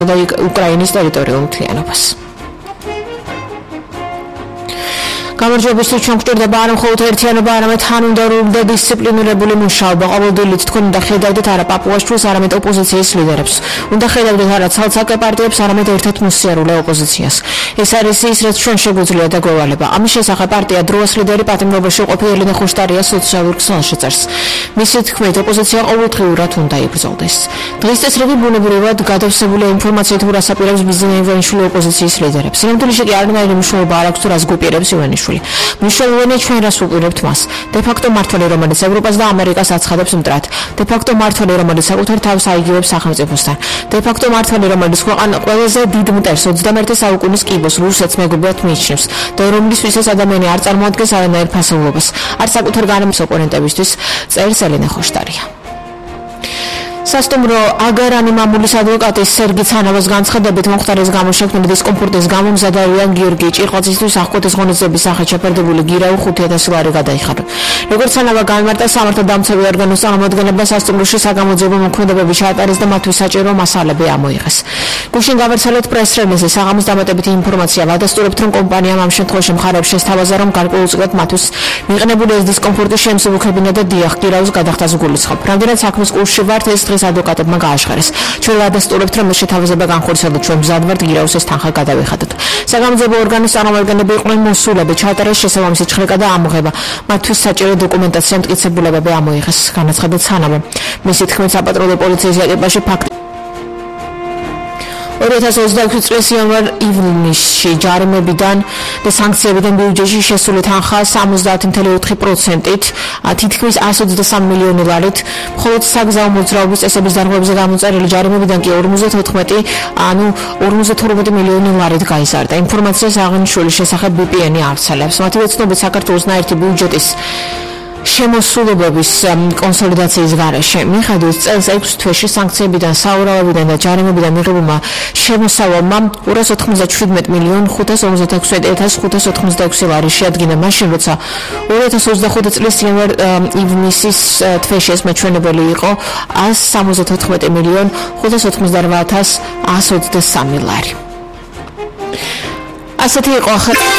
უკრაინის ტერიტორიულ მთლიანობას. გამარჯვებისთვის ჩვენ გვჭირდება არა მხოლოდ ერთიანობა, არამედ თანმიმდევრული და დისციპლინირებული მუშაობა. ყოველდღიურად თქვენ უნდა ხედავდეთ არა პაპუას ჯგუფს, არამედ ოპოზიციის ლიდერებს. უნდა ხედავდეთ არა ცალ-ცალკე პარტიებს, არამედ ერთად მოსიარულე ოპოზიციას. ეს არის ის, რაც ჩვენ შეგვიძლია და გვევალება. ამის შესახებ პარტია დროას ლიდერი პატიმრობაში ყოფილი ელენე ხუშტარია სოციალურ ქსელში წერს. მისი თქმით, ოპოზიცია ყოველდღიურად უნდა იბრძოლდეს. დღის წესრიგი ბუნებრივად გადავსებულია ინფორმაციით, თუ რას აპირებს ბიზნეს ივანიშვილი ოპოზიციის ლიდერებს. სინამდვილეში კი არანაირი მნიშვნელობა არ აქვს, თუ რას გვიპირებს ივანიშვილი. მნიშვნელოვანია ჩვენ რას ვუყურებთ მას. დე-ფაქტო მმართველი, რომელიც ევროპას და ამერიკას აცხადებს მტრად. დე-ფაქტო მმართველი, რომელიც საკუთარ თავს აიგივებს სახელმწიფოსთან. დე-ფაქტო მმართველი, რომელიც ქვეყანა ყველაზე დიდ მტერს 21 საუკუნის კიბოს რუსეთს მეგობრად მიიჩნევს და რომლისთვისაც ადამიანი არ წარმოადგენს არანაირ ფასეულობას. არ საკუთარ განმის ოპონენტებისთვის წერს ელენე ხოშტარია. სასტუმრო აგარანი მამულის ადვოკატის სერგი ცანავას განცხადებით მომხდარის გამოშექმნილი დისკომფორტის გამო მზადარიან გიორგი ჭირყვაძისთვის აღკვეთის ღონისძიების სახით შეფერდებული გირაუ 5,000 ლარი გადაიხადა. როგორც ცანავა განმარტა, სამართალდამცავი ორგანოს წარმომადგენლებმა სასტუმროში საგამოძიებო მოქმედებები ჩაატარეს და მათთვის საჭირო მასალები ამოიღეს. გუშინ გავარცელეთ პრეს-რელიზი, საღამოს დამატებითი ინფორმაცია ვადასტურებთ, რომ კომპანიამ ამ შემთხვევაში მხარებს შესთავაზა, რომ გარკვეულწილად მათთვის მიყენებული ეს დისკომფორტი შემსუბუქებინა და დიახ, გირაუს გადახდას გულისხმობ. რამდენად საქმის კურსში ვართ, ეს დღეს ადვოკატებმა გააშხარეს. ჩვენ ვადასტურებთ, რომ ეს შეთავაზება განხორციელდა, ჩვენ მზად ვართ გირაუს ეს თანხა გადავიხადოთ. საგამოძიებო ორგანოს წარმომადგენლები იყვნენ მოსულები, ჩაატარეს შესაბამისი ჩხრეკა და ამოღება. მათთვის საჭირო დოკუმენტაცია მტკიცებულებები ამოიღეს, განაცხადა ცანავა. მისი თქმით, საპატრულო პოლიციის ეკიპაჟი ფაქტ 2026 წლის იანვარ-ივნისში ჯარიმებიდან და სანქციებიდან ბიუჯეტში შესული თანხა 70.4%-ით, თითქმის 123 მილიონი ლარით, მხოლოდ საგზაო მოძრაობის წესების დარღვევებზე გამოწერილი ჯარიმებიდან კი 52 მილიონი ლარით გაიზარდა. ინფორმაციას აღნიშნულის შესახებ BPN-ი ავრცელებს. მათი ვეცნობით, საქართველოსნაირთი ბიუჯეტის შემოსულებების კონსოლიდაციის გარეშე მიხედვით წელს 6 თვეში სანქციებიდან, საურავებიდან და ჯარიმებიდან მიღებულმა შემოსავალმა 287.556.586 ლარი შეადგინა მაშინ, როცა 2025 წლის იანვარ-ივნისის თვეში ეს მაჩვენებელი იყო 174.588.123 ლარი. ასეთი იყო ახალი